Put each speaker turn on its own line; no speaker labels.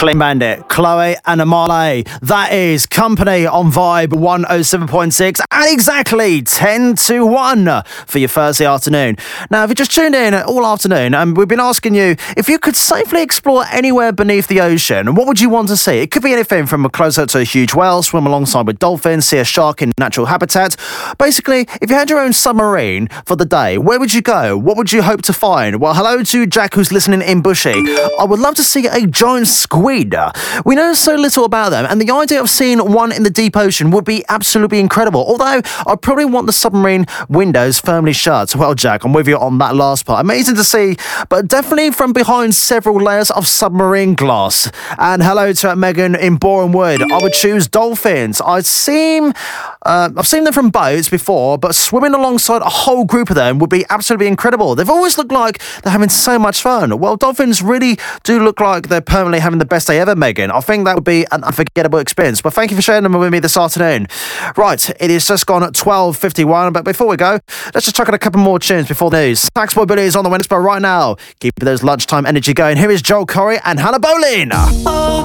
Clean Bandit, Chloe and Amale. That is Company on Vibe 107.6 and exactly 10 to 1 for your Thursday afternoon. Now, if you just tuned in all afternoon, we've been asking you if you could safely explore anywhere beneath the ocean, what would you want to see? It could be anything from a closer to a huge whale, swim alongside with dolphins, see a shark in natural habitat. Basically, if you had your own submarine for the day, where would you go? What would you hope to find? Well, hello to Jack who's listening in Bushy. I would love to see a giant squid. We know so little about them, and the idea of seeing one in the deep ocean would be absolutely incredible. Although, I probably want the submarine windows firmly shut. Well, Jack, I'm with you on that last part. Amazing to see, but definitely from behind several layers of submarine glass. And hello to Megan in Borehamwood. I would choose dolphins. I've seen them from boats before, but swimming alongside a whole group of them would be absolutely incredible. They've always looked like they're having so much fun. Well, dolphins really do look like they're permanently having the best day ever, Megan. I think that would be an unforgettable experience. But thank you for sharing them with me this afternoon. Right, it is just gone at 12:51, but before we go, let's just chuck in a couple more tunes before the news. Saxboy Billy is on the Wednesday right now. Keep those lunchtime energy going. Here is Joel Corey and Hannah Bolin.